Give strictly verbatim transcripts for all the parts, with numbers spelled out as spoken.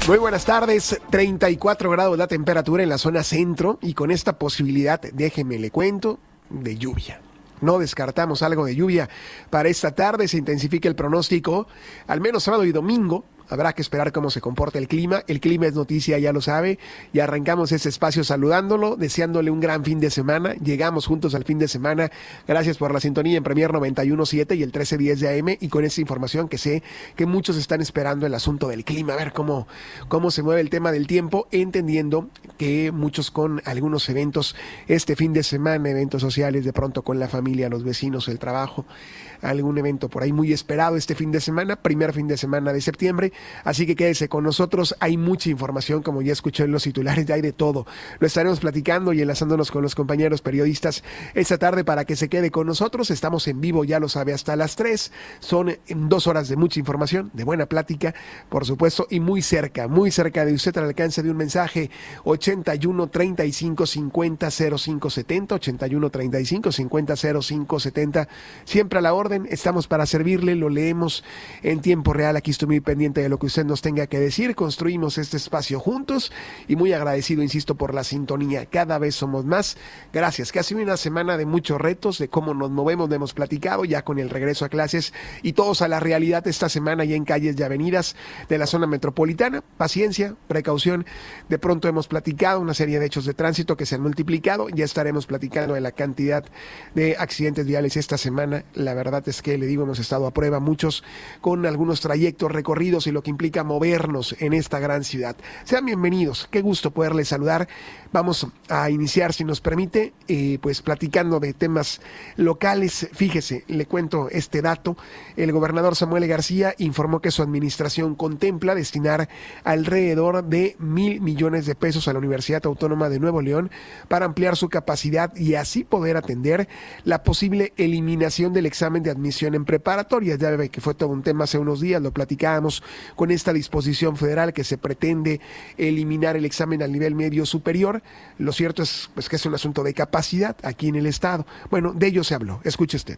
Muy buenas tardes, treinta y cuatro grados la temperatura en la zona centro y con esta posibilidad, déjeme le cuento, de lluvia. No descartamos algo de lluvia para esta tarde, se intensifica el pronóstico, al menos sábado y domingo. Habrá que esperar cómo se comporta el clima. El clima es noticia, ya lo sabe. Y arrancamos este espacio saludándolo, deseándole un gran fin de semana. Llegamos juntos al fin de semana. Gracias por la sintonía en Premier noventa y uno punto siete y el trece diez de A M. Y con esta información que sé que muchos están esperando el asunto del clima. A ver cómo, cómo se mueve el tema del tiempo, entendiendo que muchos con algunos eventos este fin de semana, eventos sociales de pronto con la familia, los vecinos, el trabajo, algún evento por ahí muy esperado este fin de semana, primer fin de semana de septiembre. Así que quédese con nosotros, hay mucha información, como ya escuché en los titulares, ya hay de todo. Lo estaremos platicando y enlazándonos con los compañeros periodistas esta tarde para que se quede con nosotros. Estamos en vivo, ya lo sabe, hasta las tres. Son dos horas de mucha información, de buena plática, por supuesto, y muy cerca, muy cerca de usted al alcance de un mensaje. ochenta y uno, treinta y cinco, cincuenta, cero cinco setenta, ochenta y uno, treinta y cinco, cincuenta, cero cinco setenta. Siempre a la orden, estamos para servirle, lo leemos en tiempo real. Aquí estoy muy pendiente de lo que usted nos tenga que decir. Construimos este espacio juntos y muy agradecido, insisto, por la sintonía. Cada vez somos más. Gracias, que ha sido una semana de muchos retos, de cómo nos movemos, hemos platicado ya con el regreso a clases y todos a la realidad esta semana ya en calles y avenidas de la zona metropolitana. Paciencia, precaución. De pronto hemos platicado una serie de hechos de tránsito que se han multiplicado. Ya estaremos platicando de la cantidad de accidentes viales esta semana. La verdad es que, le digo, hemos estado a prueba muchos con algunos trayectos recorridos y lo que implica movernos en esta gran ciudad. Sean bienvenidos, qué gusto poderles saludar. Vamos a iniciar, si nos permite, eh, pues platicando de temas locales. Fíjese, le cuento este dato. El gobernador Samuel García informó que su administración contempla destinar alrededor de mil millones de pesos a la Universidad Autónoma de Nuevo León para ampliar su capacidad y así poder atender la posible eliminación del examen de admisión en preparatorias. Ya ve que fue todo un tema hace unos días, lo platicábamos con esta disposición federal que se pretende eliminar el examen al nivel medio superior. Lo cierto es pues que es un asunto de capacidad aquí en el estado. Bueno, de ello se habló. Escuche usted.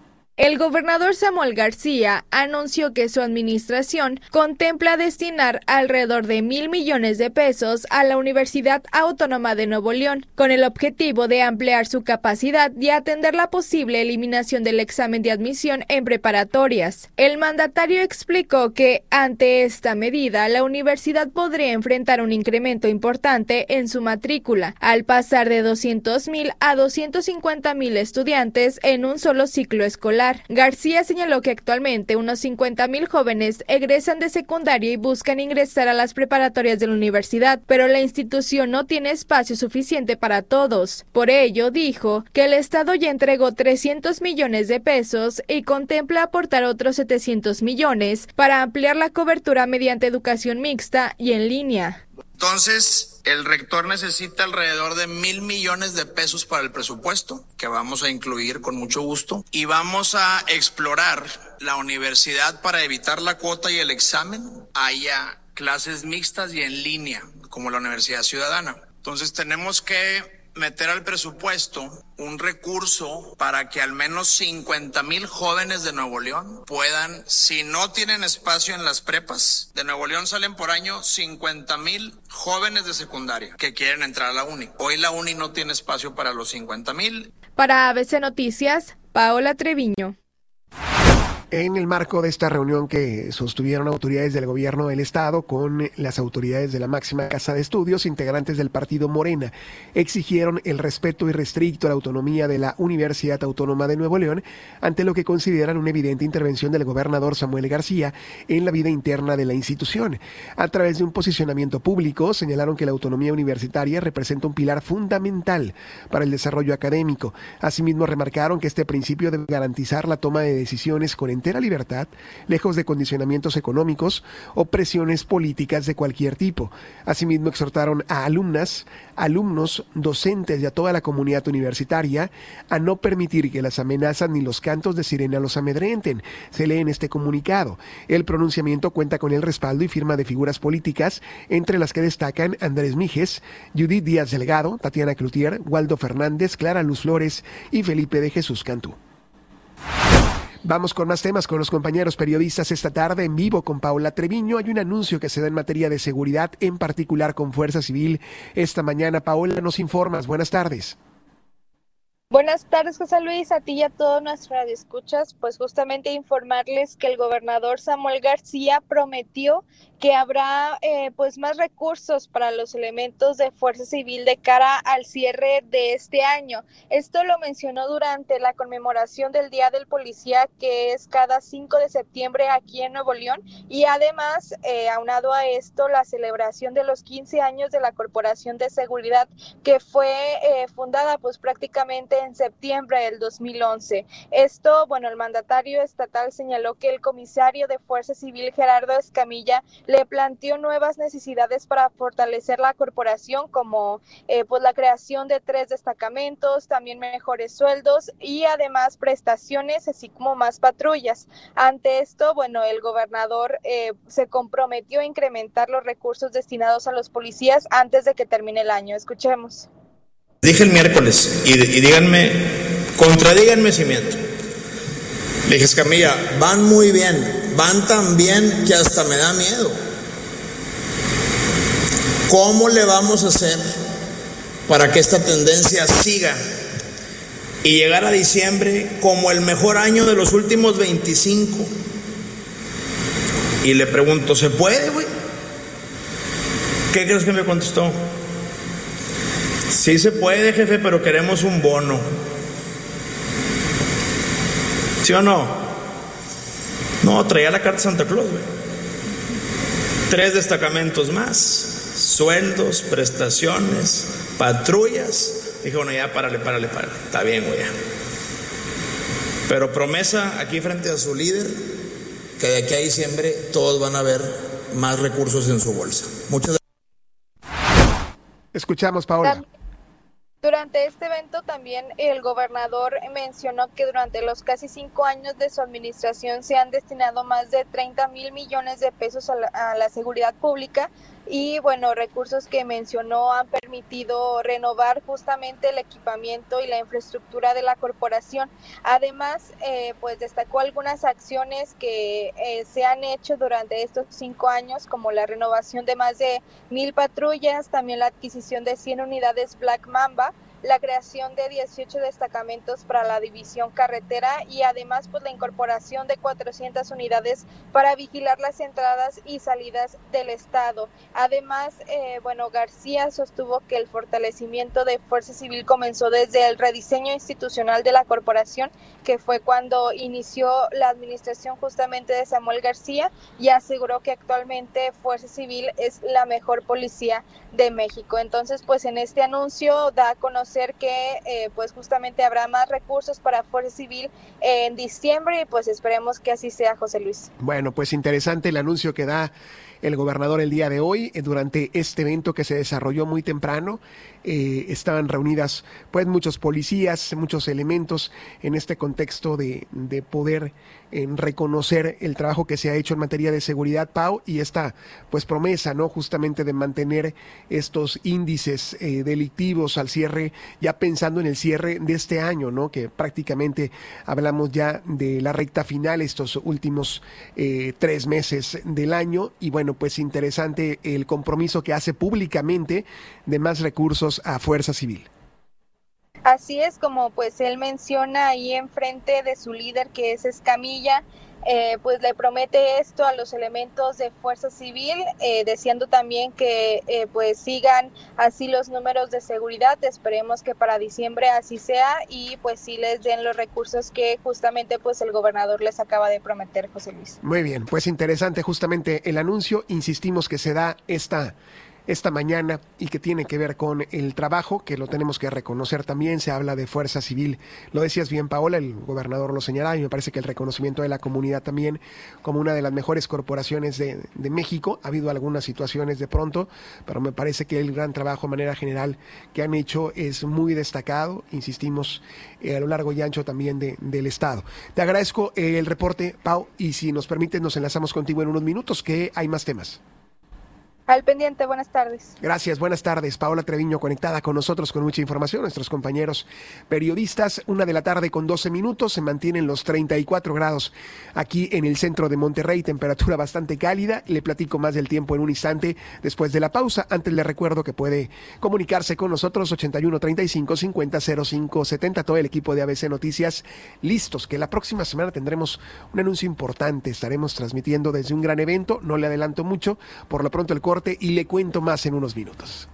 El gobernador Samuel García anunció que su administración contempla destinar alrededor de mil millones de pesos a la Universidad Autónoma de Nuevo León, con el objetivo de ampliar su capacidad y atender la posible eliminación del examen de admisión en preparatorias. El mandatario explicó que, ante esta medida, la universidad podría enfrentar un incremento importante en su matrícula, al pasar de doscientos mil a doscientos cincuenta mil estudiantes en un solo ciclo escolar. García señaló que actualmente unos cincuenta mil jóvenes egresan de secundaria y buscan ingresar a las preparatorias de la universidad, pero la institución no tiene espacio suficiente para todos. Por ello, dijo que el Estado ya entregó trescientos millones de pesos y contempla aportar otros setecientos millones para ampliar la cobertura mediante educación mixta y en línea. Entonces, el rector necesita alrededor de mil millones de pesos para el presupuesto, que vamos a incluir con mucho gusto, y vamos a explorar la universidad para evitar la cuota y el examen, haya clases mixtas y en línea, como la Universidad Ciudadana. Entonces, tenemos que meter al presupuesto un recurso para que al menos cincuenta mil jóvenes de Nuevo León puedan, si no tienen espacio en las prepas, de Nuevo León salen por año cincuenta mil jóvenes de secundaria que quieren entrar a la uni. Hoy la uni no tiene espacio para los cincuenta mil. Para A B C Noticias, Paola Treviño. En el marco de esta reunión que sostuvieron autoridades del gobierno del estado con las autoridades de la máxima casa de estudios, integrantes del partido Morena exigieron el respeto irrestricto a la autonomía de la Universidad Autónoma de Nuevo León ante lo que consideran una evidente intervención del gobernador Samuel García en la vida interna de la institución. A través de un posicionamiento público señalaron que la autonomía universitaria representa un pilar fundamental para el desarrollo académico. Asimismo, remarcaron que este principio debe garantizar la toma de decisiones con entera libertad, lejos de condicionamientos económicos o presiones políticas de cualquier tipo. Asimismo, exhortaron a alumnas, alumnos, docentes y a toda la comunidad universitaria a no permitir que las amenazas ni los cantos de sirena los amedrenten. Se lee en este comunicado. El pronunciamiento cuenta con el respaldo y firma de figuras políticas, entre las que destacan Andrés Mijes, Judith Díaz Delgado, Tatiana Cloutier, Waldo Fernández, Clara Luz Flores y Felipe de Jesús Cantú. Vamos con más temas con los compañeros periodistas esta tarde en vivo con Paola Treviño. Hay un anuncio que se da en materia de seguridad, en particular con Fuerza Civil. Esta mañana, Paola, nos informas. Buenas tardes. Buenas tardes, José Luis, a ti y a todos nuestros radioescuchas. Pues justamente informarles que el gobernador Samuel García prometió que habrá eh, pues más recursos para los elementos de Fuerza Civil de cara al cierre de este año. Esto lo mencionó durante la conmemoración del Día del Policía, que es cada cinco de septiembre aquí en Nuevo León, y además, eh, aunado a esto, la celebración de los quince años de la Corporación de Seguridad, que fue eh, fundada pues prácticamente en septiembre del dos mil once. Esto, bueno, el mandatario estatal señaló que el comisario de Fuerza Civil, Gerardo Escamilla, le planteó nuevas necesidades para fortalecer la corporación, como eh, pues la creación de tres destacamentos, también mejores sueldos y además prestaciones, así como más patrullas. Ante esto, bueno, el gobernador eh, se comprometió a incrementar los recursos destinados a los policías antes de que termine el año. Escuchemos. Dije el miércoles y, y díganme, contradíganme si miento. Le dije, Escamilla, van muy bien, van tan bien que hasta me da miedo. ¿Cómo le vamos a hacer para que esta tendencia siga y llegar a diciembre como el mejor año de los últimos veinticinco? Y le pregunto, ¿se puede, güey? ¿Qué crees que me contestó? Sí se puede, jefe, pero queremos un bono. ¿Sí o no? No, traía la carta Santa Claus, güey. Tres destacamentos más, sueldos, prestaciones, patrullas. Dije, bueno, ya párale, párale, párale. Está bien, güey. Pero promesa aquí frente a su líder, que de aquí a diciembre todos van a ver más recursos en su bolsa. Muchas gracias. Escuchamos, Paola. Durante este evento también el gobernador mencionó que durante los casi cinco años de su administración se han destinado más de treinta mil millones de pesos a la, a la seguridad pública y bueno, recursos que mencionó han permitido renovar justamente el equipamiento y la infraestructura de la corporación. Además, eh, pues destacó algunas acciones que eh, se han hecho durante estos cinco años, como la renovación de más de mil patrullas, también la adquisición de cien unidades Black Mamba, la creación de dieciocho destacamentos para la división carretera y además pues la incorporación de cuatrocientas unidades para vigilar las entradas y salidas del estado. Además, eh, bueno, García sostuvo que el fortalecimiento de Fuerza Civil comenzó desde el rediseño institucional de la corporación, que fue cuando inició la administración justamente de Samuel García, y aseguró que actualmente Fuerza Civil es la mejor policía de México. Entonces, pues en este anuncio da a conocer que eh, pues justamente habrá más recursos para Fuerza Civil en diciembre y pues esperemos que así sea, José Luis. Bueno, pues interesante el anuncio que da el gobernador el día de hoy eh, durante este evento que se desarrolló muy temprano. Eh, estaban reunidas pues muchos policías, muchos elementos en este contexto de, de poder eh, reconocer el trabajo que se ha hecho en materia de seguridad, Pau, y esta pues promesa, ¿no? Justamente de mantener estos índices eh, delictivos al cierre, ya pensando en el cierre de este año, ¿no? Que prácticamente hablamos ya de la recta final, estos últimos eh, tres meses del año, y bueno, pues interesante el compromiso que hace públicamente de más recursos a Fuerza Civil. Así es, como pues él menciona ahí enfrente de su líder, que es Escamilla, eh, pues le promete esto a los elementos de Fuerza Civil, eh, deseando también que eh, pues sigan así los números de seguridad. Esperemos que para diciembre así sea y pues sí les den los recursos que justamente pues el gobernador les acaba de prometer, José Luis. Muy bien, pues interesante justamente el anuncio. Insistimos que se da esta esta mañana y que tiene que ver con el trabajo, que lo tenemos que reconocer también. Se habla de Fuerza Civil, lo decías bien, Paola, el gobernador lo señalaba, y me parece que el reconocimiento de la comunidad también como una de las mejores corporaciones de, de México. Ha habido algunas situaciones de pronto, pero me parece que el gran trabajo de manera general que han hecho es muy destacado, insistimos, eh, a lo largo y ancho también de, del estado. Te agradezco eh, el reporte, Pau, y si nos permites nos enlazamos contigo en unos minutos, que hay más temas. Al pendiente, buenas tardes. Gracias, buenas tardes. Paola Treviño conectada con nosotros con mucha información. Nuestros compañeros periodistas, una de la tarde con doce minutos, se mantienen los treinta y cuatro grados aquí en el centro de Monterrey, temperatura bastante cálida. Le platico más del tiempo en un instante después de la pausa. Antes le recuerdo que puede comunicarse con nosotros ochenta y uno treinta y cinco cincuenta cero cinco setenta. Todo el equipo de A B C Noticias listos, que la próxima semana tendremos un anuncio importante. Estaremos transmitiendo desde un gran evento. No le adelanto mucho. Por lo pronto el corte y le cuento más en unos minutos.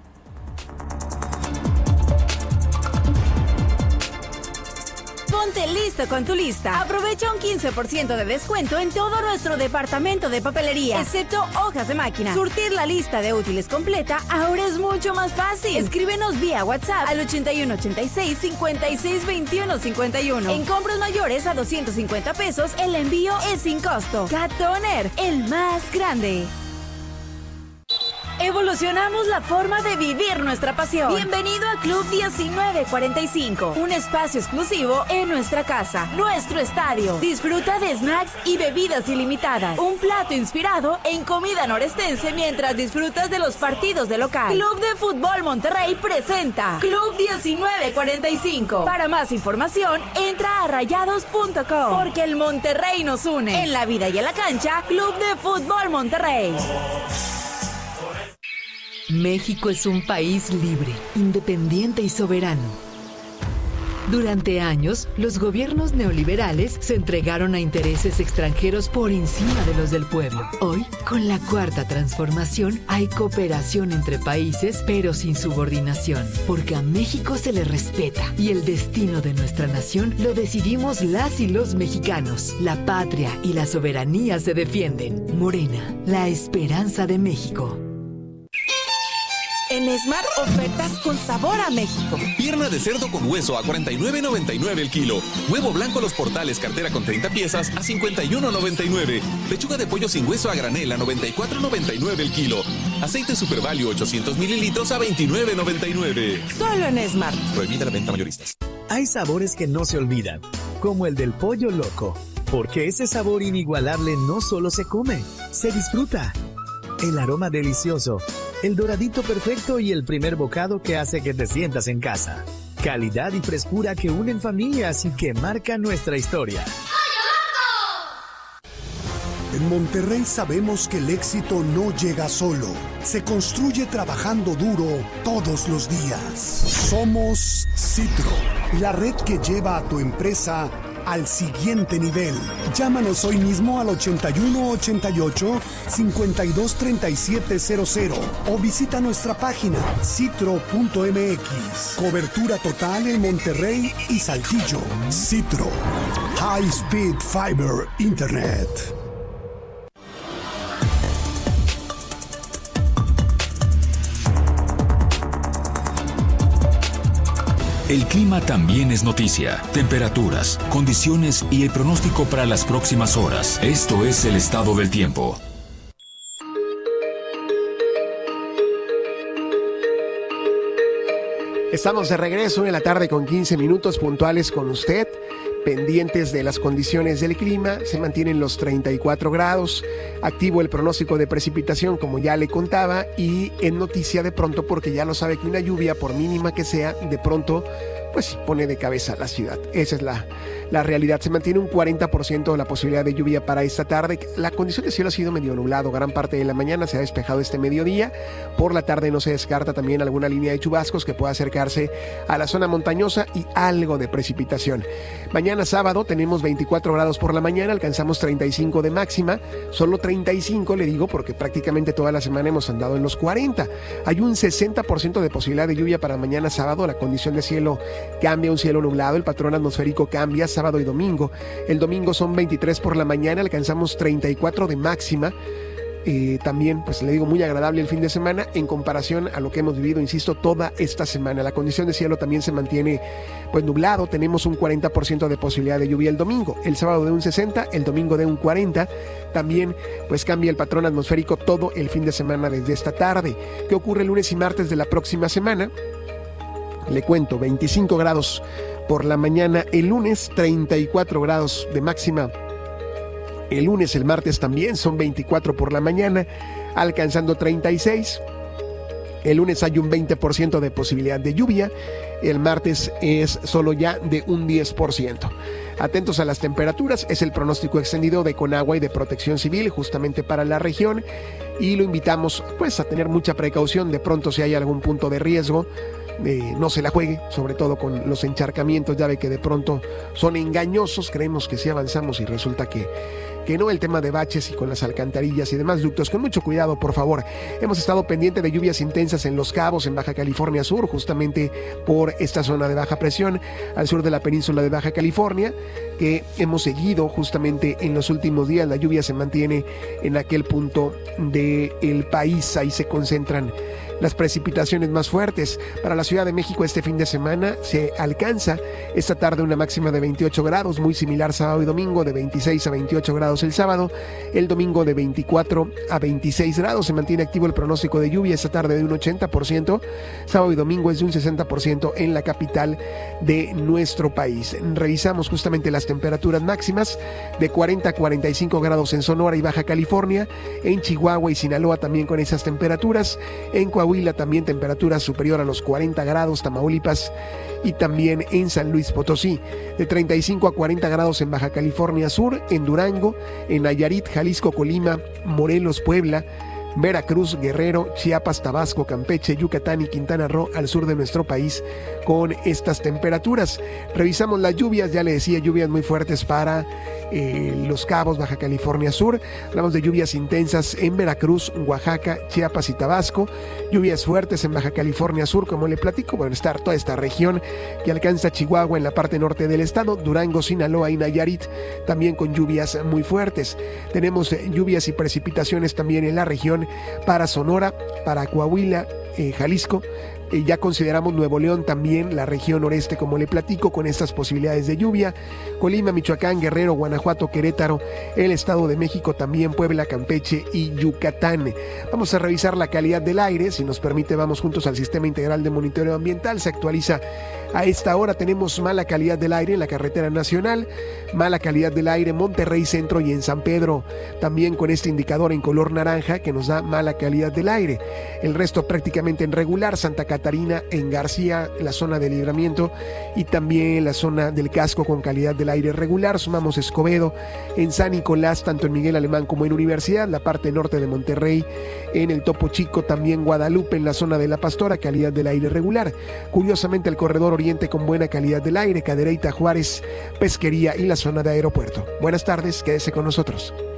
Ponte listo con tu lista. Aprovecha un quince por ciento de descuento en todo nuestro departamento de papelería, excepto hojas de máquina. Surtir la lista de útiles completa ahora es mucho más fácil. Escríbenos vía WhatsApp al ochenta y uno ochenta y seis cincuenta y seis veintiuno cincuenta y uno. En compras mayores a doscientos cincuenta pesos, el envío es sin costo. Cat Toner, el más grande. Evolucionamos la forma de vivir nuestra pasión. Bienvenido a Club diecinueve cuarenta y cinco, un espacio exclusivo en nuestra casa, nuestro estadio. Disfruta de snacks y bebidas ilimitadas, un plato inspirado en comida norestense mientras disfrutas de los partidos de local. Club de Fútbol Monterrey presenta Club diecinueve cuarenta y cinco. Para más información, entra a rayados punto com, porque el Monterrey nos une. En la vida y en la cancha, Club de Fútbol Monterrey. México es un país libre, independiente y soberano. Durante años, los gobiernos neoliberales se entregaron a intereses extranjeros por encima de los del pueblo. Hoy, con la Cuarta Transformación, hay cooperación entre países, pero sin subordinación, porque a México se le respeta y el destino de nuestra nación lo decidimos las y los mexicanos. La patria y la soberanía se defienden. Morena, la esperanza de México. En Smart, ofertas con sabor a México. Pierna de cerdo con hueso a cuarenta y nueve noventa y nueve el kilo. Huevo blanco Los Portales cartera con treinta piezas a cincuenta y uno noventa y nueve. Pechuga de pollo sin hueso a granel a noventa y cuatro noventa y nueve el kilo. Aceite Super Value ochocientos mililitros a veintinueve noventa y nueve. Solo en Smart. Prohibida la venta mayoristas. Hay sabores que no se olvidan, como el del pollo loco, porque ese sabor inigualable no solo se come, se disfruta. El aroma delicioso, el doradito perfecto y el primer bocado que hace que te sientas en casa. Calidad y frescura que unen familias y que marcan nuestra historia. En Monterrey sabemos que el éxito no llega solo, se construye trabajando duro todos los días. Somos Citro, la red que lleva a tu empresa al siguiente nivel. Llámanos hoy mismo al ochenta y uno ochenta y ocho cincuenta y dos treinta y siete cero cero o visita nuestra página citro punto m x. Cobertura total en Monterrey y Saltillo. Citro, High Speed Fiber Internet. El clima también es noticia. Temperaturas, condiciones y el pronóstico para las próximas horas. Esto es el estado del tiempo. Estamos de regreso en la tarde con quince minutos puntuales con usted. Pendientes de las condiciones del clima, se mantienen los treinta y cuatro grados, activo el pronóstico de precipitación como ya le contaba y en noticia de pronto porque ya lo sabe que una lluvia por mínima que sea, de pronto pues pone de cabeza la ciudad. Esa es la, la realidad. Se mantiene un cuarenta por ciento de la posibilidad de lluvia para esta tarde. La condición de cielo ha sido medio nublado, gran parte de la mañana se ha despejado este mediodía. Por la tarde no se descarta también alguna línea de chubascos que pueda acercarse a la zona montañosa y algo de precipitación. Mañana sábado tenemos veinticuatro grados por la mañana, alcanzamos treinta y cinco de máxima, solo treinta y cinco le digo porque prácticamente toda la semana hemos andado en los cuarenta. Hay un sesenta por ciento de posibilidad de lluvia para mañana sábado, la condición de cielo cambia, un cielo nublado, el patrón atmosférico cambia sábado y domingo. El domingo son veintitrés por la mañana, alcanzamos treinta y cuatro de máxima. Eh, también, pues le digo, muy agradable el fin de semana en comparación a lo que hemos vivido, insisto, toda esta semana. La condición de cielo también se mantiene pues nublado, tenemos un cuarenta por ciento de posibilidad de lluvia el domingo, el sábado de un sesenta, el domingo de un cuarenta. También pues cambia el patrón atmosférico todo el fin de semana desde esta tarde. ¿Qué ocurre el lunes y martes de la próxima semana? Le cuento, veinticinco grados por la mañana el lunes, treinta y cuatro grados de máxima el lunes, el martes también son veinticuatro por la mañana, alcanzando treinta y seis. El lunes hay un veinte por ciento de posibilidad de lluvia. El martes es solo ya de un diez por ciento. Atentos a las temperaturas, es el pronóstico extendido de Conagua y de Protección Civil justamente para la región, y lo invitamos pues a tener mucha precaución. De pronto, si hay algún punto de riesgo, eh, no se la juegue, sobre todo con los encharcamientos. Ya ve que de pronto son engañosos, creemos que sí avanzamos y resulta que que no, el tema de baches y con las alcantarillas y demás ductos. Con mucho cuidado, por favor. Hemos estado pendiente de lluvias intensas en Los Cabos, en Baja California Sur, justamente por esta zona de baja presión al sur de la península de Baja California, que hemos seguido justamente en los últimos días. La lluvia se mantiene en aquel punto del país, ahí se concentran las precipitaciones más fuertes. Para la Ciudad de México este fin de semana se alcanza esta tarde una máxima de veintiocho grados, muy similar sábado y domingo, de veintiséis a veintiocho grados el sábado, el domingo de veinticuatro a veintiséis grados. Se mantiene activo el pronóstico de lluvia esta tarde de un ochenta por ciento, sábado y domingo es de un sesenta por ciento en la capital de nuestro país. Revisamos justamente las temperaturas máximas de cuarenta a cuarenta y cinco grados en Sonora y Baja California, en Chihuahua y Sinaloa también con esas temperaturas, en Coahuila también temperatura superior a los cuarenta grados, Tamaulipas y también en San Luis Potosí, de treinta y cinco a cuarenta grados en Baja California Sur, en Durango, en Nayarit, Jalisco, Colima, Morelos, Puebla, Veracruz, Guerrero, Chiapas, Tabasco, Campeche, Yucatán y Quintana Roo al sur de nuestro país con estas temperaturas. Revisamos las lluvias, ya le decía, lluvias muy fuertes para eh, Los Cabos, Baja California Sur. Hablamos de lluvias intensas en Veracruz, Oaxaca, Chiapas y Tabasco. Lluvias fuertes en Baja California Sur, como le platico, bueno, está toda esta región que alcanza Chihuahua en la parte norte del estado, Durango, Sinaloa y Nayarit, también con lluvias muy fuertes. Tenemos eh, lluvias y precipitaciones también en la región para Sonora, para Coahuila, eh, Jalisco. Eh, ya consideramos Nuevo León también, la región noreste, como le platico, con estas posibilidades de lluvia. Colima, Michoacán, Guerrero, Guanajuato, Querétaro, el Estado de México también, Puebla, Campeche y Yucatán. Vamos a revisar la calidad del aire. Si nos permite, vamos juntos al Sistema Integral de Monitoreo Ambiental. Se actualiza a esta hora. Tenemos mala calidad del aire en la carretera nacional, mala calidad del aire en Monterrey Centro y en San Pedro, también con este indicador en color naranja que nos da mala calidad del aire. El resto prácticamente en regular. Santa Catarina, en García, la zona de Libramiento y también la zona del Casco con calidad del aire regular. Sumamos Escobedo, en San Nicolás, tanto en Miguel Alemán como en Universidad, la parte norte de Monterrey, en el Topo Chico, también Guadalupe, en la zona de La Pastora, calidad del aire regular. Curiosamente, el corredor oriente con buena calidad del aire, Cadereyta, Juárez, Pesquería y la zona de Aeropuerto. Buenas tardes, quédese con nosotros.